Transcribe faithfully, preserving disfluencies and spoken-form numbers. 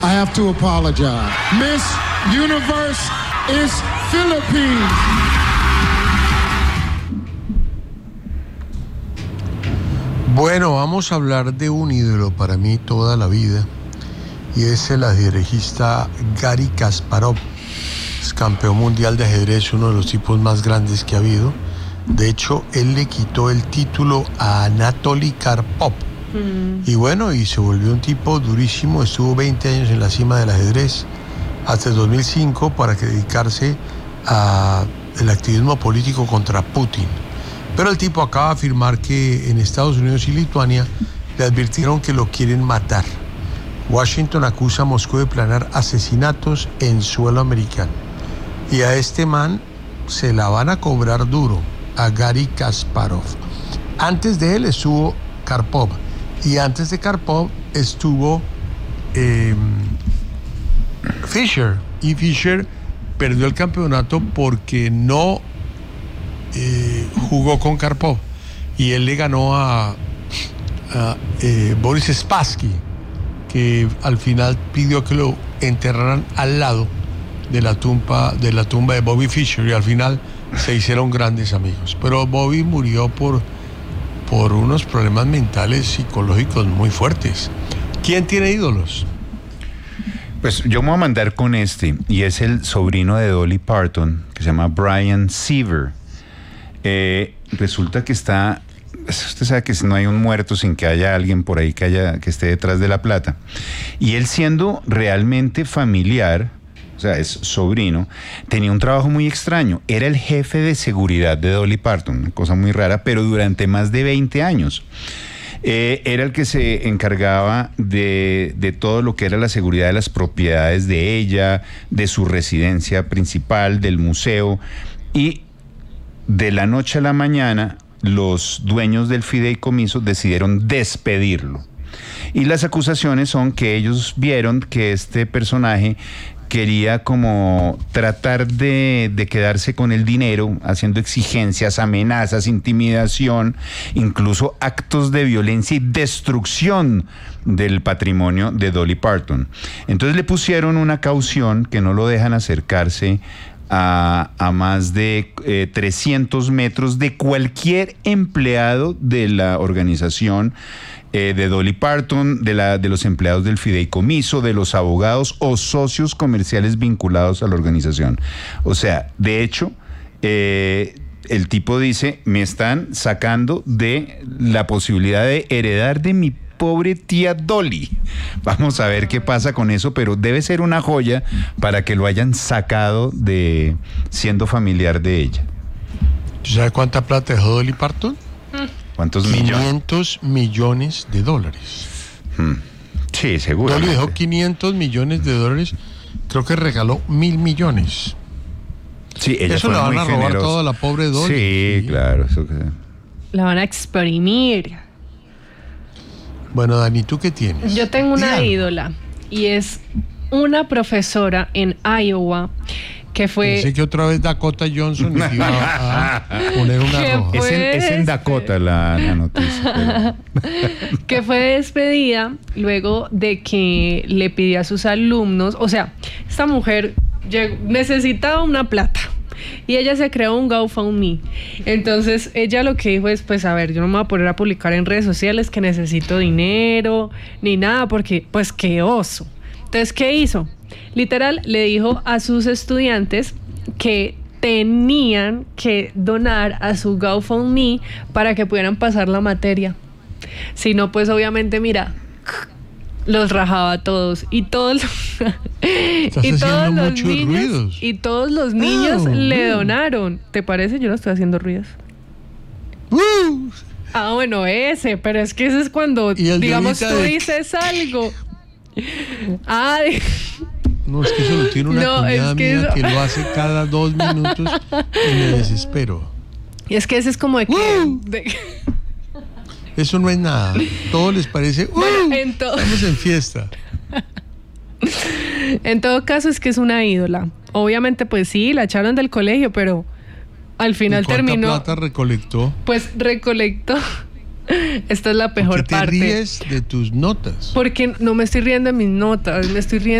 I have to apologize. Miss Universe is Philippines. Bueno, vamos a hablar de un ídolo para mí toda la vida, y es el ajedrecista Garry Kasparov. Es campeón mundial de ajedrez, uno de los tipos más grandes que ha habido. De hecho, él le quitó el título a Anatoly Karpov. Mm. Y bueno, y se volvió un tipo durísimo. Estuvo veinte años en la cima del ajedrez hasta el dos mil cinco para que dedicarse al activismo político contra Putin. Pero el tipo acaba de afirmar que en Estados Unidos y Lituania le advirtieron que lo quieren matar. Washington acusa a Moscú de planear asesinatos en suelo americano. Y a este man se la van a cobrar duro, a Garry Kasparov. Antes de él estuvo Karpov. Y antes de Karpov estuvo eh, Fischer. Y Fischer perdió el campeonato porque no Eh, jugó con Karpov, y él le ganó a, a eh, Boris Spassky, que al final pidió que lo enterraran al lado de la tumba de la tumba de Bobby Fischer, y al final se hicieron grandes amigos. Pero Bobby murió por, por unos problemas mentales psicológicos muy fuertes. ¿Quién tiene ídolos? Pues yo me voy a mandar con este, y es el sobrino de Dolly Parton, que se llama Brian Seaver. Eh, resulta que está, usted sabe que no hay un muerto sin que haya alguien por ahí que haya que esté detrás de la plata. Y él, siendo realmente familiar, o sea, es sobrino, tenía un trabajo muy extraño. Era el jefe de seguridad de Dolly Parton, una cosa muy rara, pero durante más de veinte años. Eh, era el que se encargaba de, de todo lo que era la seguridad de las propiedades de ella, de su residencia principal, del museo. Y de la noche a la mañana, los dueños del fideicomiso decidieron despedirlo. Y las acusaciones son que ellos vieron que este personaje quería como tratar de, de quedarse con el dinero, haciendo exigencias, amenazas, intimidación, incluso actos de violencia y destrucción del patrimonio de Dolly Parton. Entonces le pusieron una caución que no lo dejan acercarse A, a más de eh, trescientos metros de cualquier empleado de la organización eh, de Dolly Parton, de, la, de los empleados del fideicomiso, de los abogados o socios comerciales vinculados a la organización. O sea, de hecho, eh, el tipo dice, me están sacando de la posibilidad de heredar de mi pobre tía Dolly. Vamos a ver qué pasa con eso, pero debe ser una joya para que lo hayan sacado de siendo familiar de ella. ¿Tú sabes cuánta plata dejó Dolly Parton? ¿Cuántos millones? quinientos millones de dólares. Hmm. Sí, seguro. Dolly dejó quinientos millones de dólares, creo que regaló mil millones. Sí, ella eso fue la van muy a robar generosa. toda la pobre Dolly. Sí, sí. Claro. Eso que... La van a exprimir. Bueno, Dani, ¿tú qué tienes? Yo tengo una Dígalo. ídola, y es una profesora en Iowa que fue... Pensé que otra vez Dakota Johnson iba a poner una ¿Qué roja. fue? Es en, es en Dakota la, la noticia. Pero... que fue despedida luego de que le pidió a sus alumnos, o sea, esta mujer llegó, necesitaba una plata. Y ella se creó un GoFundMe. Entonces ella lo que dijo es, pues a ver, yo no me voy a poner a publicar en redes sociales que necesito dinero ni nada, porque pues qué oso. Entonces, ¿qué hizo? Literal, le dijo a sus estudiantes que tenían que donar a su GoFundMe para que pudieran pasar la materia. Si no, pues obviamente, mira, los rajaba a todos y todos los, y todos los niños ruidos. y todos los niños oh, le oh. donaron. ¿Te parece? Yo no estoy haciendo ruidos. Uh. Ah, bueno, ese, pero es que ese es cuando, digamos, tú de... dices algo. Ah, de... no, es que eso lo tiene una no, cuñada es que mía eso... que lo hace cada dos minutos y me desespero. Y es que ese es como de que... Uh. De... Eso no es nada. Todo les parece... Uh, bueno, en to... estamos en fiesta. En todo caso es que es una ídola. Obviamente, pues sí, la echaron del colegio, pero al final ¿Y cuánta terminó... plata recolectó? Pues recolectó Esta es la peor ¿Por qué te parte. ríes de tus notas? Porque no me estoy riendo de mis notas, me estoy riendo